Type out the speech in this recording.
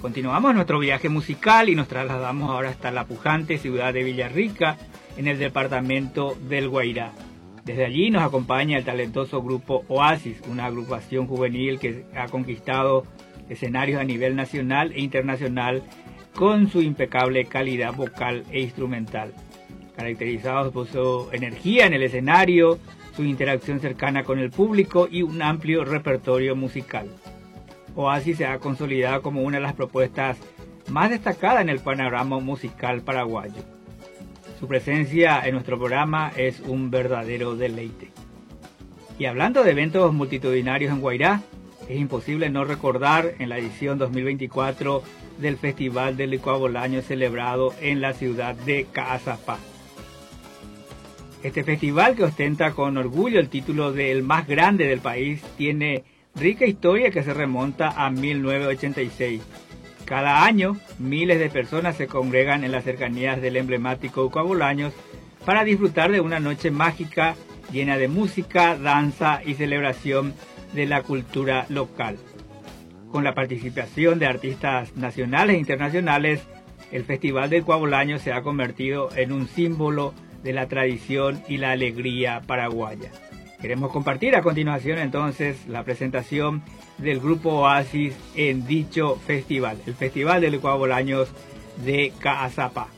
Continuamos nuestro viaje musical y nos trasladamos ahora hasta la pujante ciudad de Villarrica, en el departamento del Guairá. Desde allí nos acompaña el talentoso grupo Oasis, una agrupación juvenil que ha conquistado escenarios a nivel nacional e internacional con su impecable calidad vocal e instrumental, caracterizados por su energía en el escenario, su interacción cercana con el público y un amplio repertorio musical. Oasis se ha consolidado como una de las propuestas más destacadas en el panorama musical paraguayo. Su presencia en nuestro programa es un verdadero deleite. Y hablando de eventos multitudinarios en Guairá, es imposible no recordar en la edición 2024 del Festival del Licuado Bolaño celebrado en la ciudad de Caazapá. Este festival, que ostenta con orgullo el título de el más grande del país, tiene rica historia que se remonta a 1986. Cada año, miles de personas se congregan en las cercanías del emblemático Licuado Bolaños para disfrutar de una noche mágica llena de música, danza y celebración de la cultura local. Con la participación de artistas nacionales e internacionales, el Festival del Licuado Bolaños se ha convertido en un símbolo de la tradición y la alegría paraguaya. Queremos compartir a continuación entonces la presentación del grupo Oasis en dicho festival, el Festival del Licuado Bolaños de Caazapá.